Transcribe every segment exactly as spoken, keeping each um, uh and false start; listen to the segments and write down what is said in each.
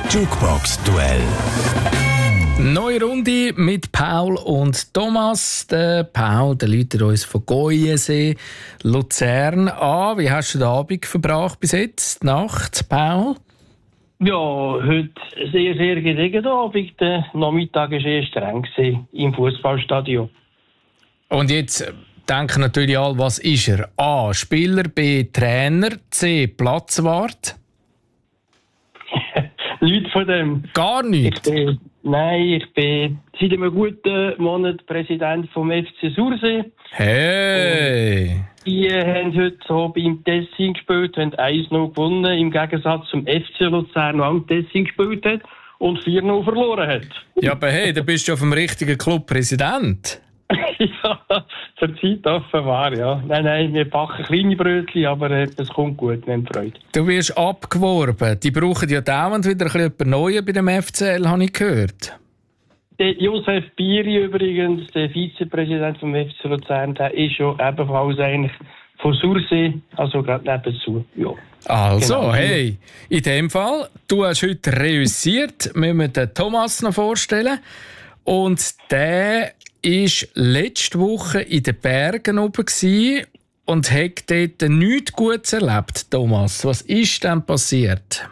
Jukebox-Duell. Neue Runde mit Paul und Thomas. Der Paul, der läutet uns von Goyensee, Luzern an. Wie hast du den Abend verbracht bis jetzt? Die Nacht, Paul? Ja, heute sehr, sehr gediegen Abend. Der Nachmittag war eher streng im Fußballstadion. Und jetzt denken natürlich alle, was ist er? A. Spieler, B. Trainer, C. Platzwart. Nichts von dem. Gar nichts? Ich bin, nein, ich bin seit einem guten Monat Präsident vom F C Sursee. Hey! Und die haben heute so beim Tessin gespielt, haben eins null gewonnen, im Gegensatz zum F C Luzern, der am Tessin gespielt hat und vier null verloren hat. Ja, aber hey, da bist du auf dem richtigen Club Präsident. Ja, zur Zeit offenbar, ja. Nein, nein, wir backen kleine Brötchen, aber äh, es kommt gut, wir haben Freude. Du wirst abgeworben. Die brauchen ja dauernd wieder ein bisschen Neues bei dem F C L, habe ich gehört. Der Josef Biri übrigens, der Vizepräsident vom F C Luzern, der ist ja ebenfalls eigentlich von Sursee, also gerade nebenzu. Ja. Also, Genau. hey, in dem Fall, du hast heute reüssiert, müssen wir den Thomas noch vorstellen. Und der war letzte Woche in den Bergen oben und hat dort nichts Gutes erlebt, Thomas. Was ist denn passiert?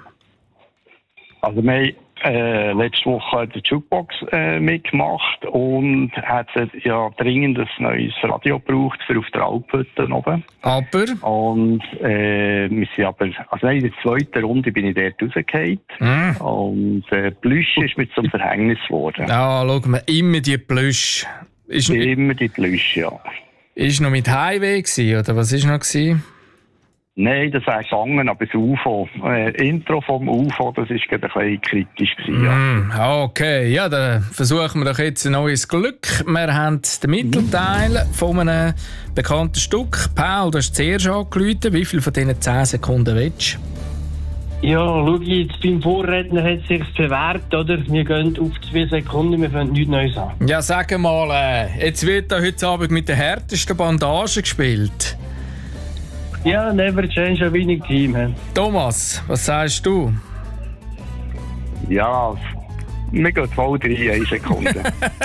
Also wir haben äh, letzte Woche die Jukebox äh, mitgemacht und hat ja dringend ein neues Radio gebraucht für auf der Alphütte oben. Aber? Und äh, wir sind aber, also nein, in der zweiten Runde bin ich dort rausgefallen. Mm. Und äh, Plüsch ist mir zum Verhängnis geworden. Ja, schau mal, immer die Plüsch. Ist, Immer die Plüsch, ja. Ist noch mit Highway gewesen, oder was war noch gewesen? Nein, das wäre gegangen, aber das U F O, äh, Intro vom U F O, das war gerade ein bisschen kritisch gewesen, ja. Mm, okay, ja, dann versuchen wir doch jetzt ein neues Glück. Wir haben den Mittelteil von einem bekannten Stück. Paul, du hast zuerst angerufen. Wie viel von diesen zehn Sekunden willst du? Ja, schau jetzt, beim Vorredner hat es sich bewährt, oder? Wir gehen auf zwei Sekunden, wir fangen nichts Neues an. Ja, sag mal, äh, jetzt wird da heute Abend mit der härtesten Bandage gespielt. Ja, never change a winning team. He. Thomas, was sagst du? Ja, wir gehen voll drei, eine Sekunde.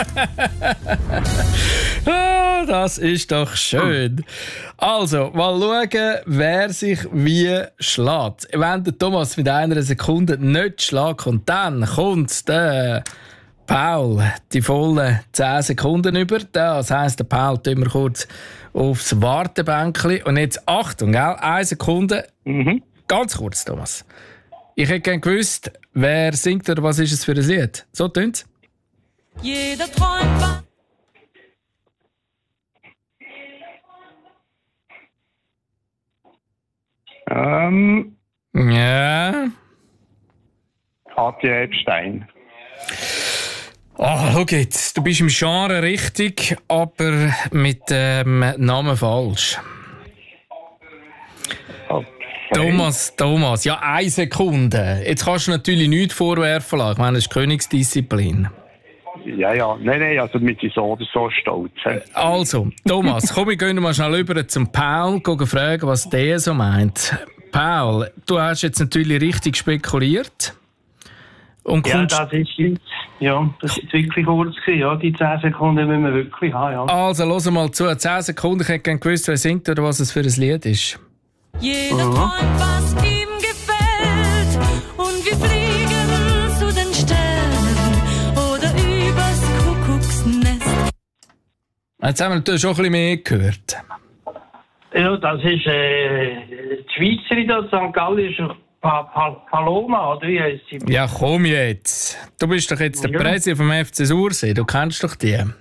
Ah, das ist doch schön. Also, mal schauen, wer sich wie schlägt. Wenn der Thomas mit einer Sekunde nicht schlägt, und dann kommt der Paul die vollen zehn Sekunden über. Das heisst, der Paul tun wir kurz aufs Wartebänkchen. Und jetzt Achtung, gell? Eine Sekunde. Mhm. Ganz kurz, Thomas. Ich hätte gerne gewusst, wer singt oder was ist es für ein Lied? So tönt's. Jeder träumt was. Ähm, Ja. Adja Epstein. Ah, schau jetzt. Du bist im Genre richtig, aber mit dem Namen falsch. Okay. Thomas, Thomas, ja, eine Sekunde. Jetzt kannst du natürlich nichts vorwerfen lassen. Ich meine, das ist Königsdisziplin. Ja, ja. Nein, nein, also wir sind so oder so stolz. He. Also, Thomas, komm, wir gehen mal schnell über zum Paul, gehen fragen, was der so meint. Paul, du hast jetzt natürlich richtig spekuliert. Und Ja, kommst... das ist jetzt, ja, das ist wirklich kurz gewesen, ja. Die zehn Sekunden müssen wir wirklich haben, ja. Also, hör mal zu. zehn Sekunden. Ich hätte gerne gewusst, wer singt oder was es für ein Lied ist. Jeder träumt, was ihm gefällt. Und wir fliegen zu den Sternen oder übers Kuckucksnest. Jetzt haben wir natürlich schon ein bisschen mehr gehört. Ja, das ist, äh, die Schweizerin da, Sankt Gallen ist pa pa Paloma, oder wie heisst sie? Ja, komm jetzt. Du bist doch jetzt der Ja. Präsident vom F C Sursee. Du kennst doch die. Eben.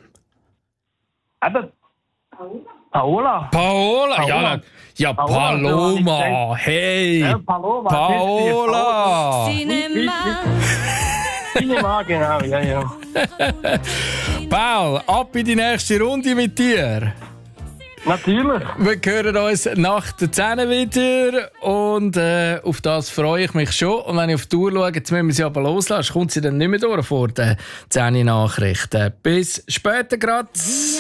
Paola. Paola. Ja, Paola. ja Paola, Paloma. so habe Hey. Ja, Paloma. Paola. Cinema. Cinema, genau, ja, ja. Paul, ab in die nächste Runde mit dir. Natürlich. Wir hören uns nach der zehn wieder und äh, auf das freue ich mich schon. Und wenn ich auf die Uhr schaue, jetzt müssen wir sie aber loslassen, kommt sie dann nicht mehr durch vor den zehn Nachrichten. Bis später gerade.